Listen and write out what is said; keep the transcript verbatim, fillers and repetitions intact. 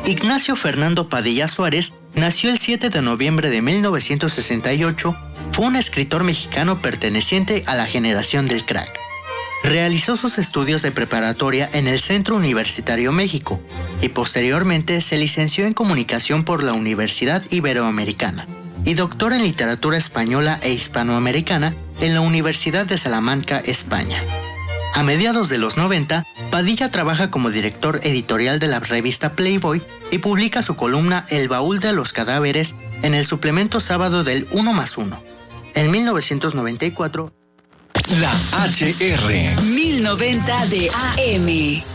Ignacio Fernando Padilla Suárez nació el siete de noviembre de mil novecientos sesenta y ocho, fue un escritor mexicano perteneciente a la generación del crack. Realizó sus estudios de preparatoria en el Centro Universitario México y posteriormente se licenció en Comunicación por la Universidad Iberoamericana y doctor en Literatura Española e Hispanoamericana en la Universidad de Salamanca, España. A mediados de los noventa, Padilla trabaja como director editorial de la revista Playboy y publica su columna El Baúl de los Cadáveres en el suplemento sábado del uno más uno. En mil novecientos noventa y cuatro... La H R mil noventa de A M.